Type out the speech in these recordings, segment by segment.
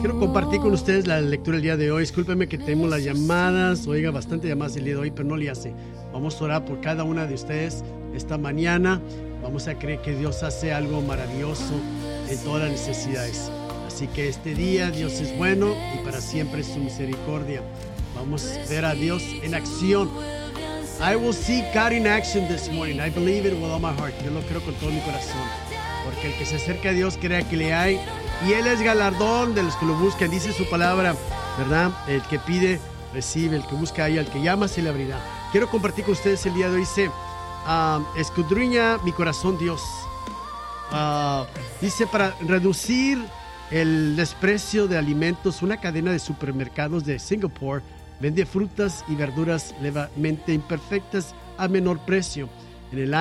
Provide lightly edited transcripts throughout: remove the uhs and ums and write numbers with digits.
Quiero compartir con ustedes la lectura del día de hoy. Discúlpenme que tenemos las llamadas, oiga, bastante llamadas el día de hoy, pero no le hace. Vamos a orar por cada una de ustedes esta mañana. Vamos a creer que Dios hace algo maravilloso en todas las necesidades. Así que este día Dios es bueno y para siempre es su misericordia. Vamos a ver a Dios en acción. I will see God in action this morning. I believe it with all my heart. Yo lo creo con todo mi corazón. Porque el que se acerca a Dios crea que le hay. Y Él es galardón de los que lo buscan. Dice su palabra, ¿verdad? El que pide, recibe. El que busca, halla. El que llama, se le abrirá. Quiero compartir con ustedes el día de hoy. Dice, escudriña mi corazón, Dios. Dice, para reducir el desprecio de alimentos, una cadena de supermercados de Singapur vende frutas y verduras levemente imperfectas a menor precio. En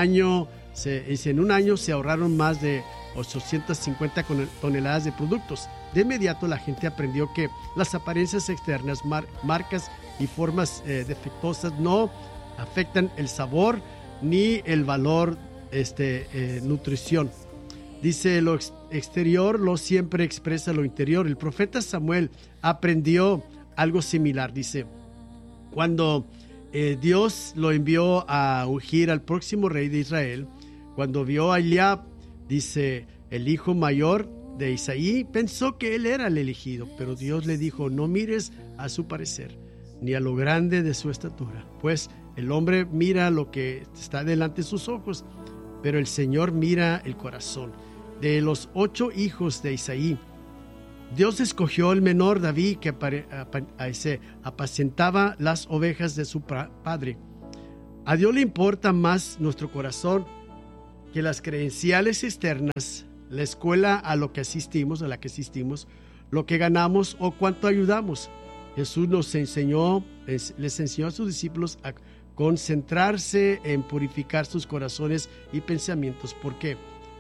un año se ahorraron más de 850 toneladas de productos. De inmediato la gente aprendió que las apariencias externas, marcas y formas defectuosas no afectan el sabor ni el valor nutrición. Dice, lo exterior no siempre expresa lo interior. El profeta Samuel aprendió algo similar. Dice, cuando Dios lo envió a ungir al próximo rey de Israel, cuando vio a Eliab, dice, el hijo mayor de Isaí, pensó que él era el elegido, pero Dios le dijo, no mires a su parecer, ni a lo grande de su estatura, pues el hombre mira lo que está delante de sus ojos, pero el Señor mira el corazón. De los 8 hijos de Isaí, Dios escogió el menor, David, que apacentaba las ovejas de su padre. A Dios le importa más nuestro corazón que las credenciales externas, la escuela a la que asistimos, lo que ganamos o cuánto ayudamos. Jesús les enseñó a sus discípulos a concentrarse en purificar sus corazones y pensamientos, porque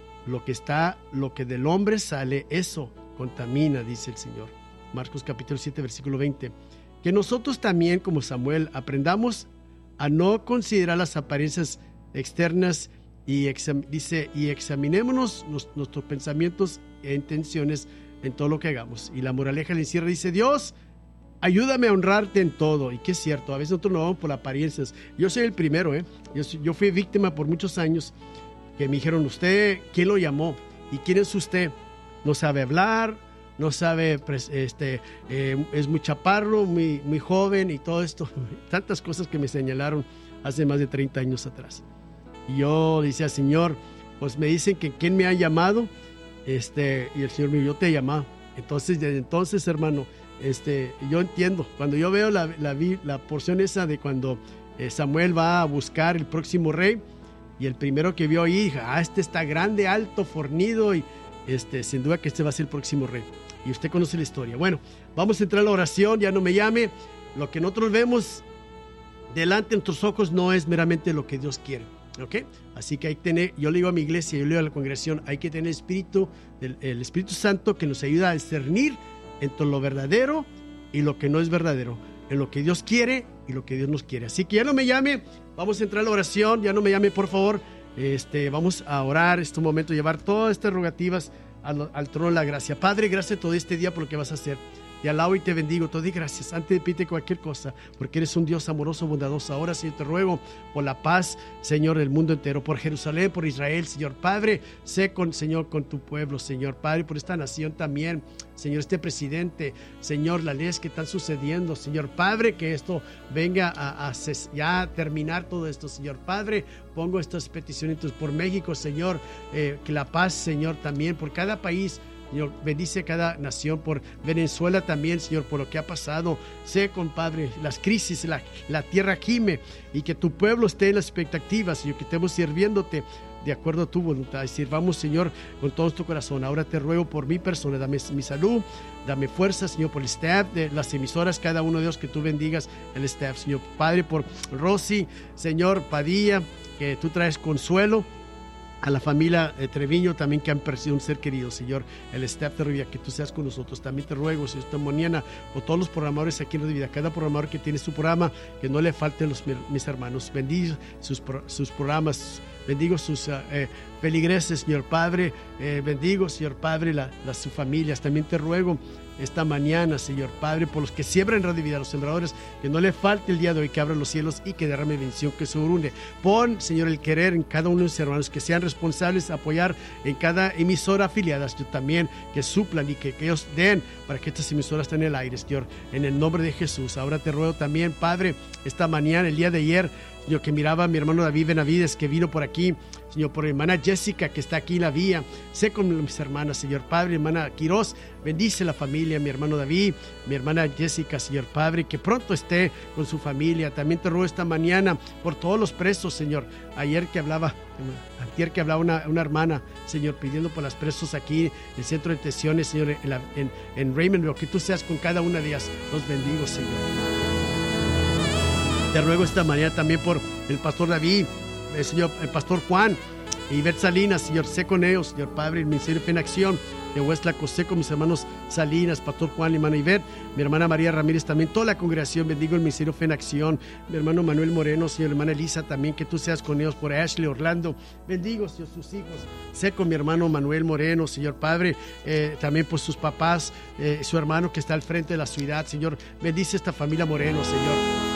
lo que del hombre sale, eso contamina, dice el Señor. Marcos capítulo 7, versículo 20. Que nosotros también, como Samuel, aprendamos a no considerar las apariencias externas y examinémonos nuestros pensamientos e intenciones en todo lo que hagamos. Y la moraleja le encierra, dice, Dios, ayúdame a honrarte en todo. Y que es cierto, a veces nosotros nos vamos por apariencias. Yo soy el primero, yo fui víctima por muchos años que me dijeron, ¿usted quién lo llamó? ¿Y quién es usted? No sabe hablar, no sabe, es muy chaparro, muy joven y todo esto. Tantas cosas que me señalaron hace más de 30 años atrás. Y yo decía, Señor, pues me dicen que quién me ha llamado, y el Señor me dijo, yo te he llamado. Entonces, desde entonces, hermano, yo entiendo, cuando yo veo la porción esa de cuando Samuel va a buscar el próximo rey, y el primero que vio ahí, este está grande, alto, fornido, y sin duda que va a ser el próximo rey. Y usted conoce la historia. Bueno, vamos a entrar a la oración, ya no me llame. Lo que nosotros vemos delante de nuestros ojos no es meramente lo que Dios quiere. ¿Ok? Así que hay que tener, yo le digo a mi iglesia, yo le digo a la congregación, hay que tener el Espíritu Santo que nos ayuda a discernir entre lo verdadero y lo que no es verdadero, en lo que Dios quiere y lo que Dios nos quiere. Así que ya no me llame, vamos a entrar a la oración, ya no me llame, por favor. Vamos a orar este momento, llevar todas estas rogativas al trono de la gracia. Padre, gracias todo este día por lo que vas a hacer. Te alabo y te bendigo, te doy gracias. Antes de pedirte cualquier cosa, porque eres un Dios amoroso, bondadoso. Ahora, Señor, te ruego por la paz, Señor, del mundo entero, por Jerusalén, por Israel, Señor Padre. Señor, con tu pueblo, Señor Padre, por esta nación también, Señor, este presidente, Señor, las leyes que están sucediendo, Señor Padre, que esto venga a ya terminar todo esto, Señor Padre. Pongo estas peticiones por México, Señor, que la paz, Señor, también por cada país. Señor, bendice cada nación, por Venezuela también, Señor, por lo que ha pasado. Sé, compadre, las crisis, la tierra gime, y que tu pueblo esté en la expectativa, Señor, que estemos sirviéndote de acuerdo a tu voluntad. Y sirvamos, Señor, con todo tu corazón. Ahora te ruego por mi persona, dame mi salud, dame fuerza, Señor, por el staff de las emisoras, cada uno de ellos, que tú bendigas el staff, Señor Padre, por Rosy, Señor Padilla, que tú traes consuelo. A la familia Treviño también, que han perdido un ser querido, Señor, el staff de Revida, que tú seas con nosotros. También te ruego, Señor, esta mañana, por todos los programadores aquí en Revida, cada programador que tiene su programa, que no le falten mis hermanos. Bendigo sus programas, bendigo sus feligreses, Señor Padre, bendigo, Señor Padre, sus familias. También te ruego esta mañana, Señor Padre, por los que siembran Radio Vida, los sembradores, que no le falte el día de hoy, que abra los cielos y que derrame bendición que sobreabunde. Pon, Señor, el querer en cada uno de los hermanos, que sean responsables de apoyar en cada emisora afiliada, Señor, también que suplan y que ellos den para que estas emisoras estén en el aire, Señor, en el nombre de Jesús. Ahora te ruego también, Padre, esta mañana, el día de ayer, Señor, que miraba a mi hermano David Benavides, que vino por aquí, Señor, por mi hermana Jessica, que está aquí en la vía. Sé con mis hermanas, Señor Padre, hermana Quiroz, bendice la familia, mi hermano David, mi hermana Jessica, Señor Padre, que pronto esté con su familia. También te ruego esta mañana por todos los presos, Señor. Antier que hablaba una hermana, Señor, pidiendo por los presos aquí en el centro de detenciones, Señor, en Raymondville, que tú seas con cada una de ellas. Los bendigo, Señor. Te ruego esta mañana también por el pastor David, Señor, el pastor Juan y Ivette Salinas, Señor, sé con ellos, Señor Padre, el Ministerio de Fe en Acción de Huestlaco, sé con mis hermanos Salinas, pastor Juan y hermana Ivette, mi hermana María Ramírez, también toda la congregación, bendigo el Ministerio de Fe en Acción, mi hermano Manuel Moreno, Señor, hermana Elisa, también que tú seas con ellos, por Ashley, Orlando, bendigo, Señor, sus hijos, sé con mi hermano Manuel Moreno, Señor Padre, también por sus papás, su hermano que está al frente de la ciudad, Señor, bendice esta familia Moreno, Señor.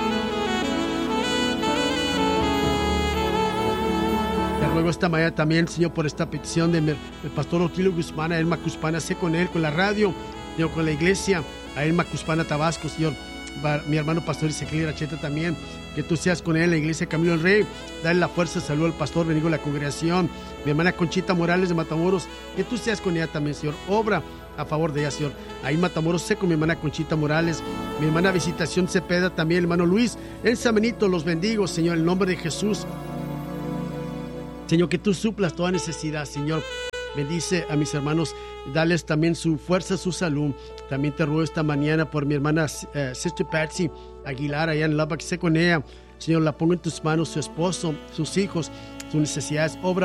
Te ruego esta mañana también, Señor, por esta petición del pastor Otilio Guzmán, a Elma Cuspana, sé con él, con la radio, Señor, con la iglesia, a Elma Cuspana Tabasco, Señor, mi hermano pastor Ezequiel Racheta también, que tú seas con él, la iglesia Camilo del Rey, dale la fuerza, salud al pastor, bendigo la congregación, mi hermana Conchita Morales de Matamoros, que tú seas con ella también, Señor, obra a favor de ella, Señor. Ahí en Matamoros, sé con mi hermana Conchita Morales, mi hermana Visitación Cepeda también, el hermano Luis, en San Benito, los bendigo, Señor, en el nombre de Jesús. Señor, que tú suplas toda necesidad, Señor. Bendice a mis hermanos, dales también su fuerza, su salud. También te ruego esta mañana por mi hermana Sister Patsy Aguilar, allá en Lubbock, sé con ella. Señor, la pongo en tus manos, su esposo, sus hijos, sus necesidades, obra